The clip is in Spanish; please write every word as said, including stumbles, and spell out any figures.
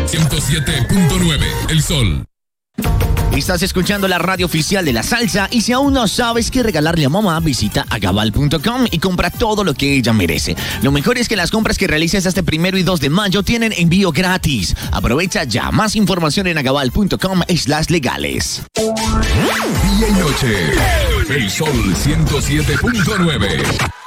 ciento siete punto nueve, El Sol. Estás escuchando la radio oficial de la salsa y si aún no sabes qué regalarle a mamá, visita agabal punto com y compra todo lo que ella merece. Lo mejor es que las compras que realices hasta primero y dos de mayo tienen envío gratis. Aprovecha ya. Más información en agabal punto com slash legales. Día y noche. El Sol ciento siete punto nueve.